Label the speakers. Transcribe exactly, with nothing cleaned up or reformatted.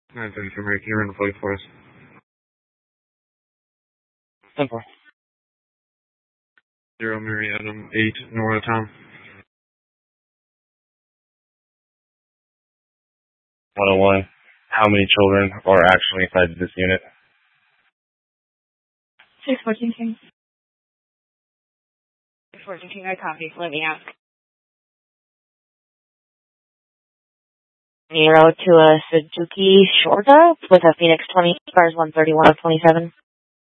Speaker 1: nine thirty-two Mary, can you run the flight for us?
Speaker 2: Simple.
Speaker 1: Zero Mary Adam eight Nora Tom.
Speaker 2: one oh one. How many children are actually inside this unit?
Speaker 3: six fourteen King.
Speaker 4: six fourteen King, I copy. Let me ask. Nero to a Suzuki Shorta with a Phoenix twenty, cars one thirty-one of twenty-seven.